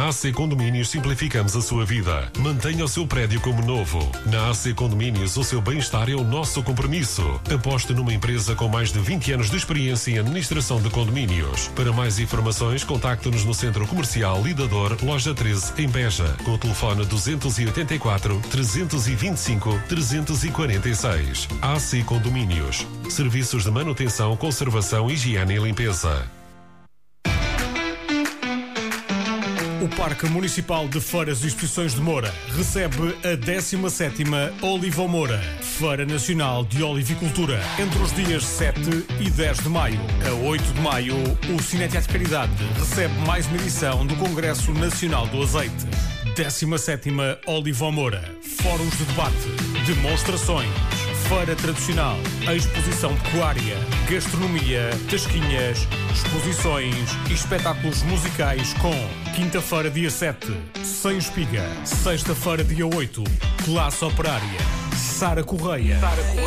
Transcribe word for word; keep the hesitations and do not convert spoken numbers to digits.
Na A C Condomínios simplificamos a sua vida. Mantenha o seu prédio como novo. Na A C Condomínios, o seu bem-estar é o nosso compromisso. Aposte numa empresa com mais de vinte anos de experiência em administração de condomínios. Para mais informações, contacte-nos no Centro Comercial Lidador, Loja treze, em Beja, com o telefone duzentos e oitenta e quatro, trezentos e vinte e cinco, trezentos e quarenta e seis. A C Condomínios. Serviços de manutenção, conservação, higiene e limpeza. O Parque Municipal de Feiras e Exposições de Moura recebe a décima sétima Oliva Moura, Feira Nacional de Olivicultura, entre os dias sete e dez de maio. A oito de maio, o Cineteatro Caridade recebe mais uma edição do Congresso Nacional do Azeite. décima sétima Oliva Moura, fóruns de debate, demonstrações, feira tradicional, exposição pecuária, gastronomia, tasquinhas, exposições e espetáculos musicais com quinta-feira, dia sete, Sem Espiga, sexta-feira, dia oito, Classe Operária, Sara Correia.